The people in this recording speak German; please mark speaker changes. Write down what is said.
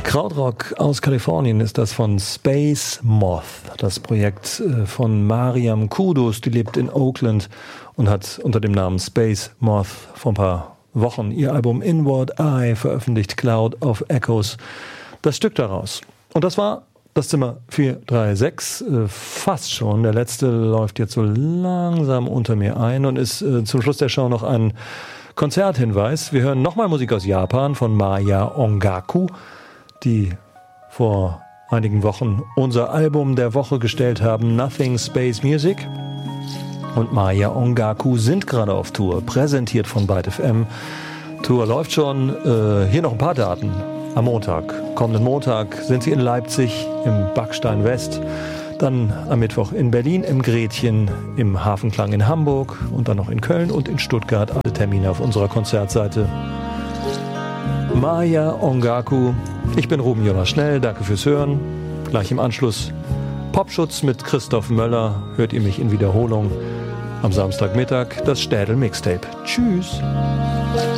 Speaker 1: Krautrock aus Kalifornien ist das von Space Moth, das Projekt von Mariam Kudus, die lebt in Oakland und hat unter dem Namen Space Moth vor ein paar Wochen ihr Album Inward Eye veröffentlicht, Cloud of Echoes, das Stück daraus. Und das war das Zimmer 436, fast schon. Der letzte läuft jetzt so langsam unter mir ein und ist zum Schluss der Show noch ein Konzerthinweis. Wir hören nochmal Musik aus Japan von Maya Ongaku, die vor einigen Wochen unser Album der Woche gestellt haben, Nothing Space Music. Und Maya Ongaku sind gerade auf Tour, präsentiert von Byte FM. Tour läuft schon. Hier noch ein paar Daten. Am Montag, kommenden Montag, sind sie in Leipzig im Backstein West. Dann am Mittwoch in Berlin, im Gretchen, im Hafenklang in Hamburg und dann noch in Köln und in Stuttgart. Alle Termine auf unserer Konzertseite. Maya Ongaku. Ich bin Ruben Jonas Schnell, danke fürs Hören. Gleich im Anschluss Popschutz mit Christoph Möller. Hört ihr mich in Wiederholung am Samstagmittag, das Städel Mixtape. Tschüss.